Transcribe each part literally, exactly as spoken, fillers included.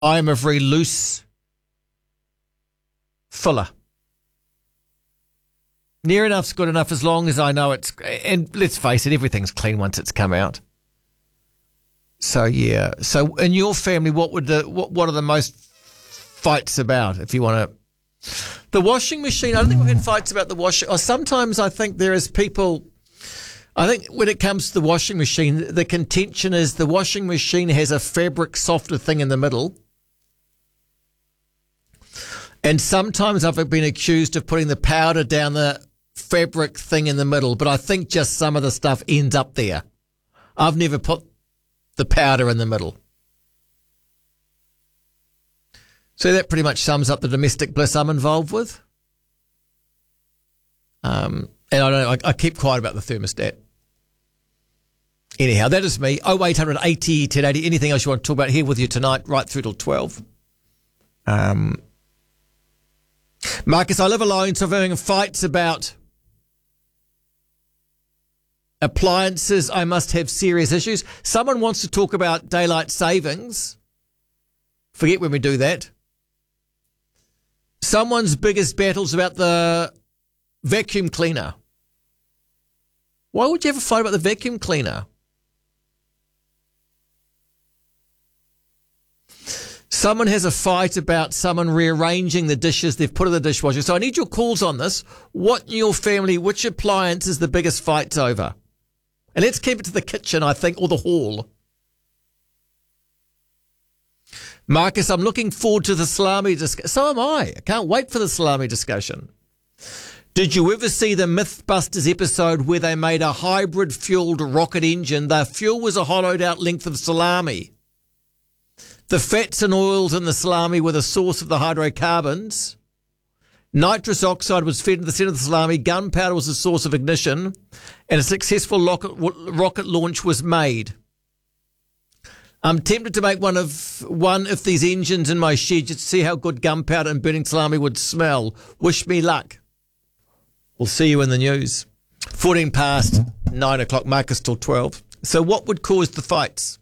I am a very loose filler. Near enough's good enough as long as I know it's... And let's face it, everything's clean once it's come out. So, yeah. So, in your family, what would the what, what are the most fights about, if you want to... The washing machine, I don't think we've had fights about the washing... Or sometimes I think there is people... I think when it comes to the washing machine, the contention is the washing machine has a fabric softer thing in the middle. And sometimes I've been accused of putting the powder down the fabric thing in the middle, but I think just some of the stuff ends up there. I've never put the powder in the middle. So that pretty much sums up the domestic bliss I'm involved with. Um, and I don't. I, I keep quiet about the thermostat. Anyhow, that is me. oh eight hundred eighty ten eighty. Anything else you want to talk about here with you tonight, right through till twelve. Um, Marcus, I live alone, so I'm having fights about appliances. I must have serious issues. Someone wants to talk about daylight savings. Forget when we do that. Someone's biggest battle's about the vacuum cleaner. Why would you ever fight about the vacuum cleaner? Someone has a fight about someone rearranging the dishes they've put in the dishwasher. So I need your calls on this. What in your family, which appliance is the biggest fights over? And let's keep it to the kitchen, I think, or the hall. Marcus, I'm looking forward to the salami discussion. So am I. I can't wait for the salami discussion. Did you ever see the Mythbusters episode where they made a hybrid-fueled rocket engine? The fuel was a hollowed-out length of salami. The fats and oils in the salami were the source of the hydrocarbons. Nitrous oxide was fed into the centre of the salami. Gunpowder was the source of ignition. And a successful rocket, rocket launch was made. I'm tempted to make one of one of these engines in my shed just to see how good gunpowder and burning salami would smell. Wish me luck. We'll see you in the news. fourteen past nine o'clock, Marcus till twelve. So what would cause the fights?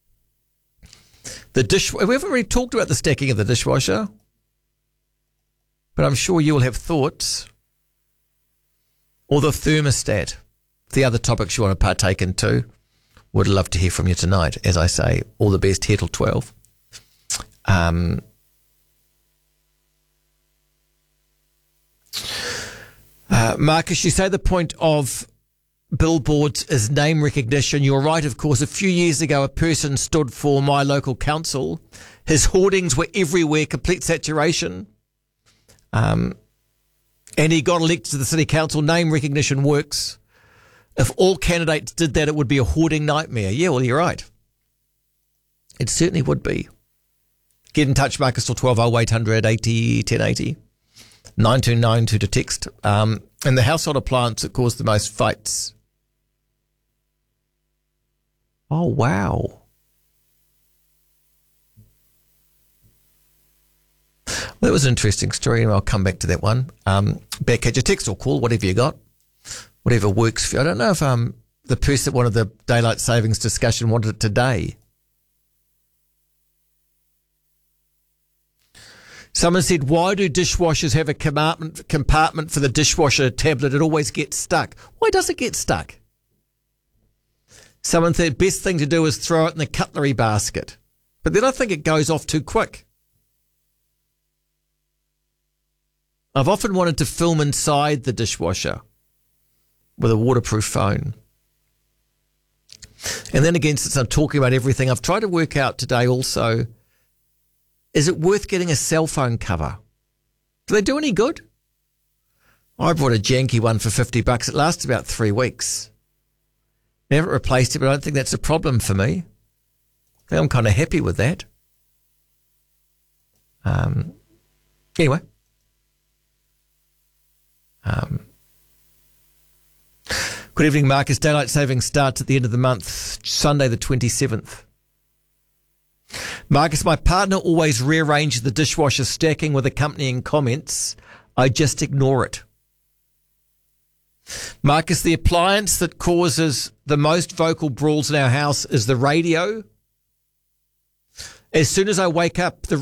The dish. We haven't really talked about the stacking of the dishwasher, but I'm sure you will have thoughts. Or the thermostat. The other topics you want to partake in too. Would love to hear from you tonight. As I say, all the best here till twelve. Um, uh, Marcus, you say the point of billboards is name recognition. You're right, of course. A few years ago, a person stood for my local council. His hoardings were everywhere, complete saturation. Um, and he got elected to the city council. Name recognition works. If all candidates did that, it would be a hoarding nightmare. Yeah, well, you're right. It certainly would be. Get in touch, Marcus, till twelve oh eight hundred eighty ten eighty. nine two nine two to text. Um, and the household appliance that caused the most fights. Oh, wow. Well, that was an interesting story, and I'll come back to that one. Um, back at your text or call, whatever you got. Whatever works for you. I don't know if um the person that wanted the daylight savings discussion wanted it today. Someone said, why do dishwashers have a compartment, compartment for the dishwasher tablet? It always gets stuck. Why does it get stuck? Someone said, best thing to do is throw it in the cutlery basket. But then I think it goes off too quick. I've often wanted to film inside the dishwasher with a waterproof phone. And then again, since I'm talking about everything, I've tried to work out today also, is it worth getting a cell phone cover? Do they do any good? I bought a janky one for fifty bucks. It lasts about three weeks. Never replaced it, but I don't think that's a problem for me. I think I'm kind of happy with that. Um. Anyway. Um. Good evening, Marcus. Daylight savings starts at the end of the month, Sunday the twenty-seventh. Marcus, my partner always rearranges the dishwasher stacking with accompanying comments. I just ignore it. Marcus, the appliance that causes the most vocal brawls in our house is the radio. As soon as I wake up, the